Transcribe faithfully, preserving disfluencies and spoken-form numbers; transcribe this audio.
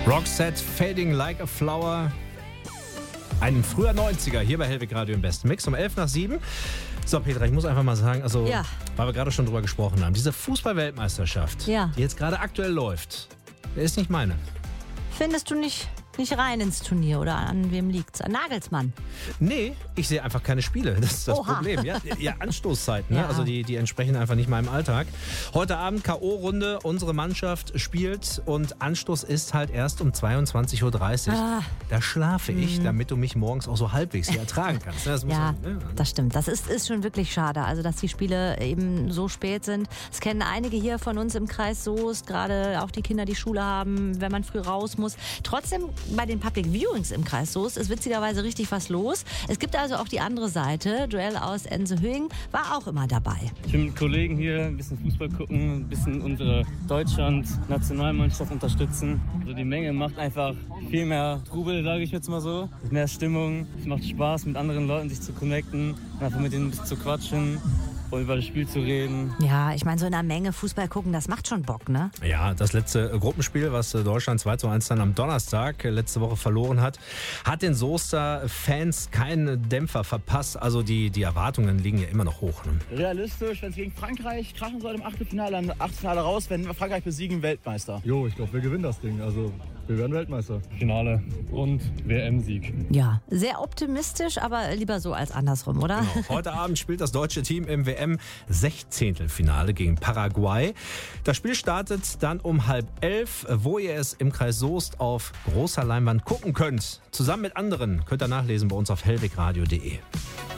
Roxette, Fading Like a Flower. Ein früher neunziger hier bei Hellwig Radio im besten Mix um elf nach sieben. So, Petra, ich muss einfach mal sagen, also, ja. weil wir gerade schon drüber gesprochen haben, diese Fußball-Weltmeisterschaft, ja. die jetzt gerade aktuell läuft, ist nicht meine. Findest du nicht, nicht rein ins Turnier oder an wem liegt's? An Nagelsmann? Nee, ich sehe einfach keine Spiele. Das ist das Oha. Problem. Ja, ja Anstoßzeiten, Ja. Ne? Also die, die entsprechen einfach nicht meinem Alltag. Heute Abend K O-Runde, unsere Mannschaft spielt und Anstoß ist halt erst um zweiundzwanzig Uhr dreißig. Ah. Da schlafe ich, mhm. damit du mich morgens auch so halbwegs hier ertragen kannst. Das muss Ja, man, ne? das stimmt. Das ist, ist schon wirklich schade, also dass die Spiele eben so spät sind. Das kennen einige hier von uns im Kreis Soest, gerade auch die Kinder, die Schule haben, wenn man früh raus muss. Trotzdem bei den Public Viewings im Kreis Soest ist witzigerweise richtig was los. Es gibt also auch die andere Seite. Duell aus Ense-Höing war auch immer dabei. Ich bin mit Kollegen hier, ein bisschen Fußball gucken, ein bisschen unsere Deutschland-Nationalmannschaft unterstützen. Also die Menge macht einfach viel mehr Trubel, sage ich jetzt mal so. Mehr Stimmung, es macht Spaß, mit anderen Leuten sich zu connecten, einfach mit denen ein bisschen zu quatschen und über das Spiel zu reden. Ja, ich meine, so in einer Menge Fußball gucken, das macht schon Bock, ne? Ja, das letzte Gruppenspiel, was Deutschland zwei zu eins dann am Donnerstag letzte Woche verloren hat, hat den Soester Fans keinen Dämpfer verpasst. Also die, die Erwartungen liegen ja immer noch hoch. Ne? Realistisch, wenn es gegen Frankreich krachen soll im Achtelfinale, am Achtelfinale raus, wenn wir Frankreich besiegen, Weltmeister. Jo, ich glaube, wir gewinnen das Ding. Also wir werden Weltmeister. Finale und W M-Sieg. Ja, sehr optimistisch, aber lieber so als andersrum, oder? Genau. Heute Abend spielt das deutsche Team im W M-Sechzehntelfinale gegen Paraguay. Das Spiel startet dann um halb elf, wo ihr es im Kreis Soest auf großer Leinwand gucken könnt. Zusammen mit anderen könnt ihr nachlesen bei uns auf hellwegradio punkt de.